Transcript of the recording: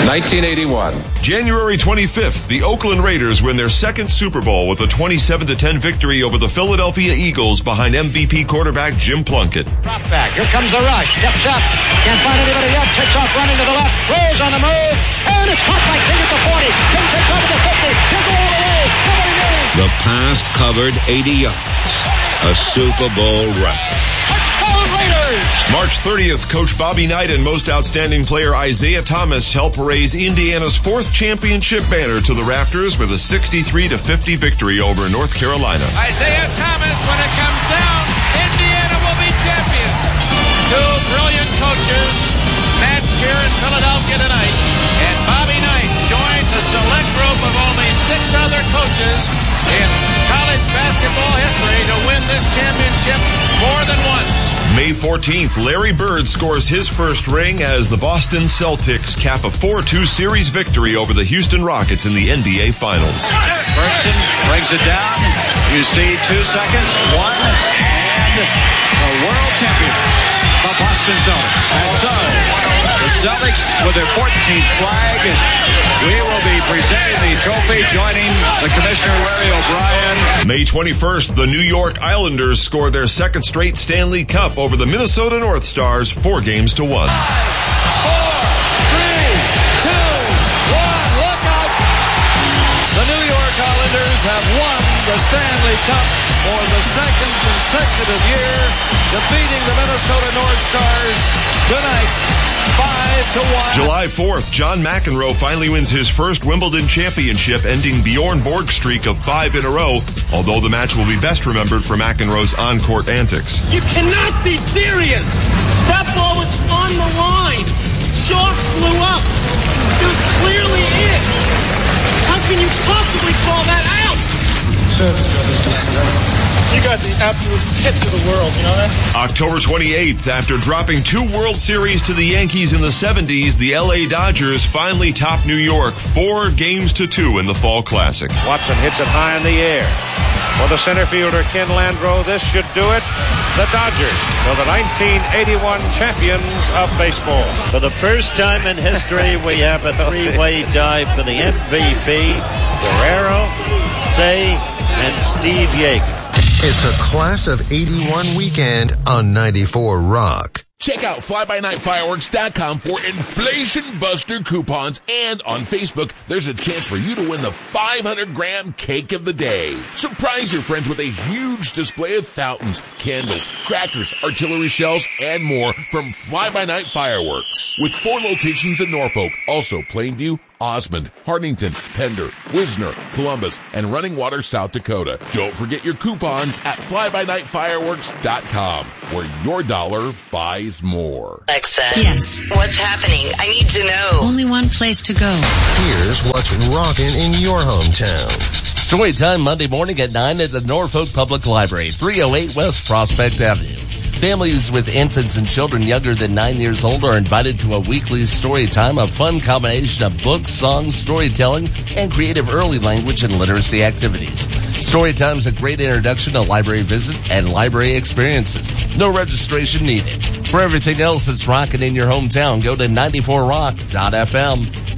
1981. January 25th, the Oakland Raiders win their second Super Bowl with a 27-10 victory over the Philadelphia Eagles behind MVP quarterback Jim Plunkett. Drop back. Here comes the rush. Steps up. Can't find anybody else. Takes off running to the left. Throws on the move. And it's caught by King at the 40. King takes over the 50. He'll go all the way. Nobody knows. The pass covered 80 yards. A Super Bowl record. March 30th, Coach Bobby Knight and Most Outstanding Player Isaiah Thomas help raise Indiana's fourth championship banner to the rafters with a 63-50 victory over North Carolina. Isaiah Thomas, when it comes down, Indiana will be champion. Two brilliant coaches matched here in Philadelphia tonight, and Bobby Knight joins a select group of only 6 other coaches in college basketball history to win this championship more than once. May 14th, Larry Bird scores his first ring as the Boston Celtics cap a 4-2 series victory over the Houston Rockets in the NBA Finals. Bergsten brings it down. You see 2 seconds, 1, and the world champions, the Boston Celtics. And so, the Celtics with their 14th flag, we will be presenting the trophy, joining the Commissioner Larry O'Brien. May 21st, the New York Islanders score their second straight Stanley Cup over the Minnesota North Stars, 4-1. 5, 4, 3, 2, 1, look out! The New York Islanders have won the Stanley Cup for the second consecutive year, defeating the Minnesota North Stars tonight, 5-1. July 4th, John McEnroe finally wins his first Wimbledon championship, ending Bjorn Borg's streak of 5 in a row, although the match will be best remembered for McEnroe's on-court antics. You cannot be serious! That ball was on the line! Chalk flew up! It was clearly in! How can you possibly call that out? You got the absolute tits of the world, you know that? October 28th, after dropping 2 World Series to the Yankees in the 70s, the LA Dodgers finally top New York 4-2 in the Fall Classic. Watson hits it high in the air. For the center fielder, Ken Landreau, this should do it. The Dodgers are the 1981 champions of baseball. For the first time in history, we have a 3-way tie for the MVP. Guerrero, Say, and Steve Yeager. It's a Class of 81 weekend on 94 Rock. Check out FlyByNightFireworks.com for Inflation Buster coupons, and on Facebook, there's a chance for you to win the 500-gram cake of the day. Surprise your friends with a huge display of fountains, candles, crackers, artillery shells, and more from Fly By Night Fireworks. With 4 locations in Norfolk, also Plainview, Osmond, Hartington, Pender, Wisner, Columbus, and Running Water, South Dakota. Don't forget your coupons at FlyByNightFireworks.com, where your dollar buys more. Alexa. Yes. What's happening? I need to know. Only one place to go. Here's what's rocking in your hometown. Storytime Monday morning at 9 at the Norfolk Public Library, 308 West Prospect Avenue. Families with infants and children younger than 9 years old are invited to a weekly story time, a fun combination of books, songs, storytelling, and creative early language and literacy activities. Story time is a great introduction to library visits and library experiences. No registration needed. For everything else that's rocking in your hometown, go to 94rock.fm.